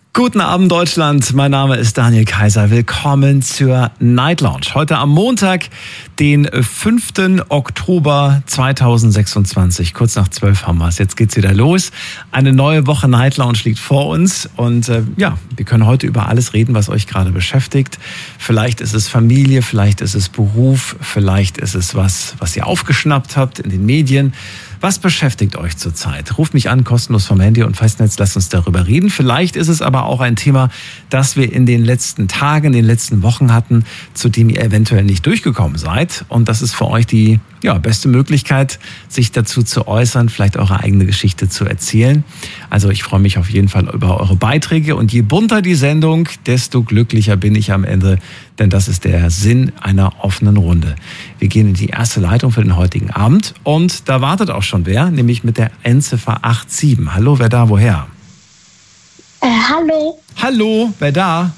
Guten Abend Deutschland, mein Name ist Daniel Kaiser. Willkommen zur Night Lounge. Heute am Montag, den 5. Oktober 2026. Kurz nach 12 haben wir es. Jetzt geht's wieder los. Eine neue Woche Night Lounge liegt vor uns. Und wir können heute über alles reden, was euch gerade beschäftigt. Vielleicht ist es Familie, vielleicht ist es Beruf, vielleicht ist es was ihr aufgeschnappt habt in den Medien. Was beschäftigt euch zurzeit? Ruft mich an, kostenlos vom Handy und Festnetz, lasst uns darüber reden. Vielleicht ist es aber auch ein Thema, das wir in den letzten Tagen, in den letzten Wochen hatten, zu dem ihr eventuell nicht durchgekommen seid. Und das ist für euch die beste Möglichkeit, sich dazu zu äußern, vielleicht eure eigene Geschichte zu erzählen. Also ich freue mich auf jeden Fall über eure Beiträge. Und je bunter die Sendung, desto glücklicher bin ich am Ende. Denn das ist der Sinn einer offenen Runde. Wir gehen in die erste Leitung für den heutigen Abend. Und da wartet auch schon wer, nämlich mit der Endziffer 87. Hallo, wer da, woher? Hallo. Hallo, wer da?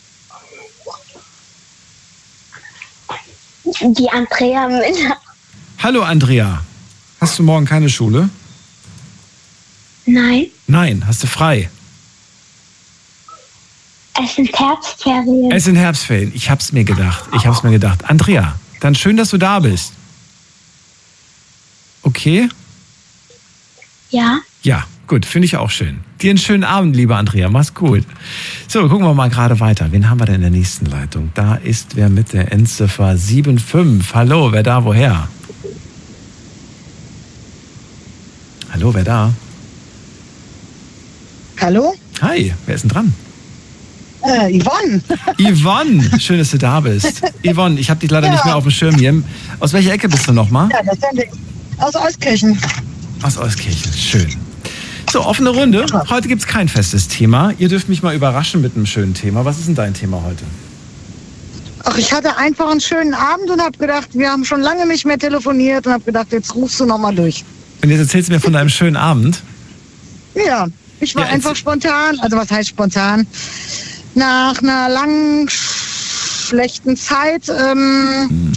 Die Andrea Müller. Hallo, Andrea. Hast du morgen keine Schule? Nein. Nein, hast du frei? Es sind Herbstferien. Es sind Herbstferien. Ich hab's mir gedacht. Andrea, dann schön, dass du da bist. Okay? Ja. Ja, gut, finde ich auch schön. Dir einen schönen Abend, liebe Andrea. Mach's gut. So, gucken wir mal gerade weiter. Wen haben wir denn in der nächsten Leitung? Da ist wer mit der Endziffer 75. Hallo, wer da, woher? Hallo, wer da? Hallo? Hi, wer ist denn dran? Yvonne. Yvonne, schön, dass du da bist. Yvonne, ich habe dich leider nicht mehr auf dem Schirm hier. Aus welcher Ecke bist du nochmal? Ja, das sind aus Euskirchen. Aus Euskirchen, schön. So, offene Runde. Heute gibt's kein festes Thema. Ihr dürft mich mal überraschen mit einem schönen Thema. Was ist denn dein Thema heute? Ach, ich hatte einfach einen schönen Abend und habe gedacht, wir haben schon lange nicht mehr telefoniert und habe gedacht, jetzt rufst du nochmal durch. Und jetzt erzählst du mir von deinem schönen Abend? Ja, ich war einfach spontan, also was heißt spontan? Nach einer langen, schlechten Zeit